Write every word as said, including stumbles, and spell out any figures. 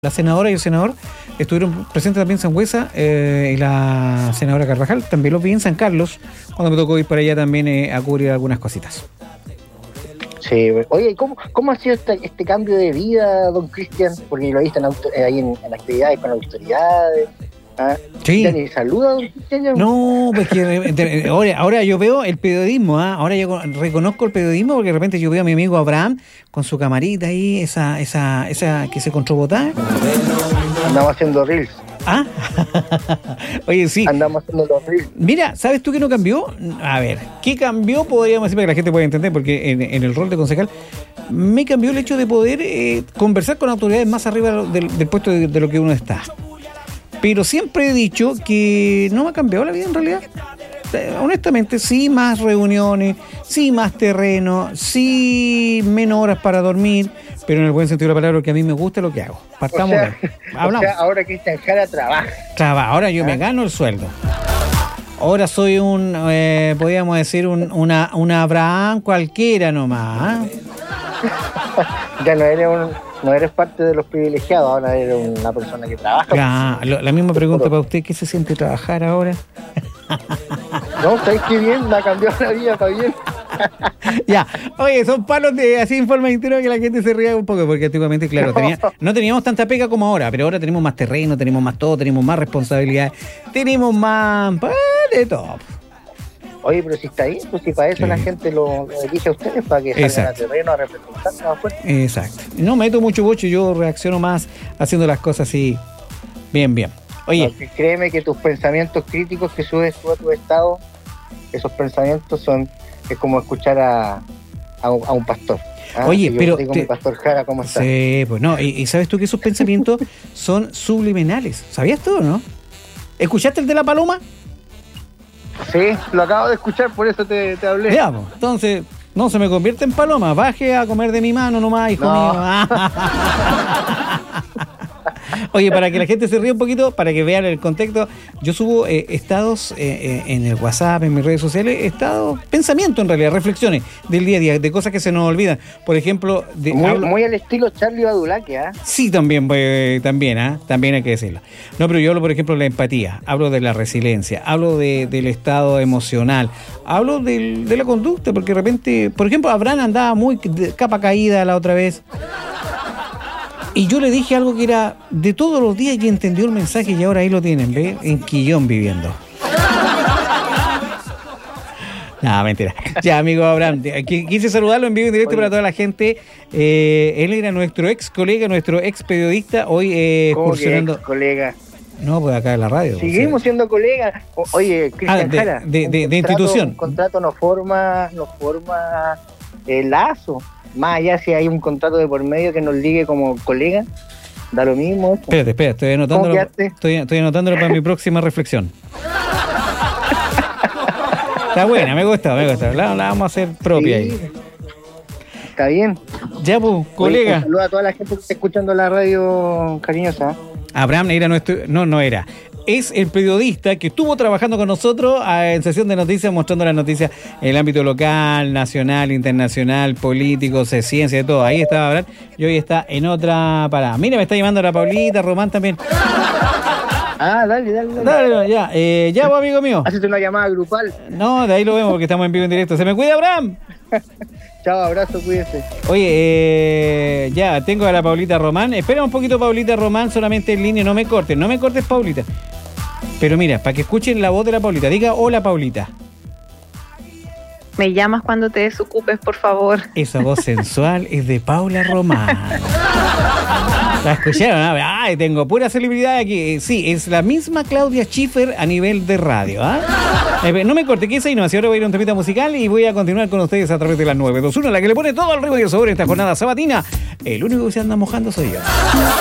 La senadora y el senador estuvieron presentes también en Sangüesa eh, y la senadora Carvajal. También los vi en San Carlos, cuando me tocó ir para allá también eh, a cubrir algunas cositas. Sí, oye, ¿cómo, cómo ha sido este, este cambio de vida, don Cristian? Porque lo viste en auto, eh, ahí en, en actividades con autoridades. ¿Ah? Sí. ¿Ya ni saluda, don Cristian? No, pues que ahora, ahora yo veo el periodismo, ¿eh? Ahora yo reconozco el periodismo porque de repente yo veo a mi amigo Abraham con su camarita ahí, esa, esa, esa que se controbotá. Andamos haciendo reels. Ah, oye, sí. Andamos haciendo los reels. Mira, ¿sabes tú qué no cambió? A ver, ¿qué cambió? Podríamos decir para que la gente pueda entender, porque en, en el rol de concejal me cambió el hecho de poder eh, conversar con autoridades más arriba del, del puesto de, de lo que uno está. Pero siempre he dicho que no me ha cambiado la vida en realidad. Eh, honestamente, sí, más reuniones, sí, más terreno, sí, menos horas para dormir, pero en el buen sentido de la palabra, porque a mí me gusta lo que hago. Partamos. O sea, Hablamos. o sea, ahora Cristian Jara trabaja. Claro, ahora yo ¿Ah? me gano el sueldo. Ahora soy un, eh, podríamos decir, un, una, una Abraham cualquiera nomás. ¿eh? Ya no eres un... No eres parte de los privilegiados, ahora eres una persona que trabaja. Claro, la misma pregunta para usted, ¿qué se siente trabajar ahora? No, ¿sabes qué bien? Me ha cambiado la vida para bien. Ya, oye, son palos de así en forma interna que la gente se ría un poco, porque antiguamente, claro, no. Tenía, no teníamos tanta pega como ahora, pero ahora tenemos más terreno, tenemos más todo, tenemos más responsabilidades, tenemos más... pues, de todo. Oye, pero si está ahí, pues si para eso sí. La gente lo, lo elige a ustedes, para que salgan a terreno a representar más fuerte. Exacto. No meto mucho bocho, yo reacciono más haciendo las cosas así, bien, bien. Oye. No, créeme que tus pensamientos críticos que subes tú a tu estado, esos pensamientos son, es como escuchar a, a, un, a un pastor. ¿Ah? Oye, yo pero... digo, te... mi pastor Jara, ¿cómo estás? Sí, pues no, y, y sabes tú que esos pensamientos son subliminales. ¿Sabías tú, no? ¿Escuchaste el de la paloma? Sí, lo acabo de escuchar, por eso te, te hablé. Ya, pues, entonces, no se me convierte en paloma. Baje a comer de mi mano nomás, hijo no. mío. Oye, para que la gente se ríe un poquito, para que vean el contexto, yo subo eh, estados eh, en el WhatsApp, en mis redes sociales, estados, pensamiento en realidad, reflexiones del día a día, de cosas que se nos olvidan. Por ejemplo... De, muy, hablo... muy al estilo Charlie Badulaque, ¿ah? ¿eh? Sí, también, eh, también, ¿ah? ¿eh? También hay que decirlo. No, pero yo hablo, por ejemplo, de la empatía, hablo de la resiliencia, hablo de, del estado emocional, hablo del, de la conducta, porque de repente, por ejemplo, Abraham andaba muy de capa caída la otra vez. Y yo le dije algo que era de todos los días y entendió el mensaje y ahora ahí lo tienen, ¿ve? En Quillón viviendo. No, mentira. Ya, amigo Abraham, quise saludarlo en vivo y en directo. Oye. Para toda la gente. Eh, él era nuestro ex colega, nuestro ex periodista, hoy eh, excursionando. Ex colega? No, pues acá en la radio. Seguimos o sea. siendo colegas. Oye, Cristian ah, de, Jara, de, de, de institución. Un contrato no forma, no forma el lazo. Más allá si hay un contrato de por medio que nos ligue como colega, da lo mismo. Espérate, espérate, estoy anotándolo, estoy, estoy anotándolo para mi próxima reflexión. Está buena, me gusta, me gusta. La, la vamos a hacer propia sí. ahí. Está bien. Ya, pues, colega. Oye, saluda a toda la gente que está escuchando la radio cariñosa. Abraham era nuestro... No, no era. Es el periodista que estuvo trabajando con nosotros en sesión de noticias, mostrando las noticias en el ámbito local, nacional, internacional, político, de ciencia, de todo. Ahí estaba Abraham y hoy está en otra parada. Mira, me está llamando la Paulita, Román también. Ah, dale, dale, dale. Dale, ya, eh, ya, vos, amigo mío. Hacete una llamada grupal. No, de ahí lo vemos porque estamos en vivo en directo. ¿Se me cuida, Abraham? Chao, abrazo, cuídese. Oye, eh, ya, tengo a la Paulita Román. Espera un poquito, Paulita Román, solamente en línea. No me cortes, no me cortes, Paulita. Pero mira, para que escuchen la voz de la Paulita. Diga, hola, Paulita. Me llamas cuando te desocupes, por favor. Esa voz sensual es de Paula Román. ¿La escucharon? Ay, tengo pura celebridad aquí. Sí, es la misma Claudia Schiffer a nivel de radio. ¿eh? No me corte, que esa y no. Así ahora voy a ir a un temita musical y voy a continuar con ustedes a través de las nueve dos uno, la que le pone todo el ritmo y el sabor en esta jornada sabatina. El único que se anda mojando soy yo.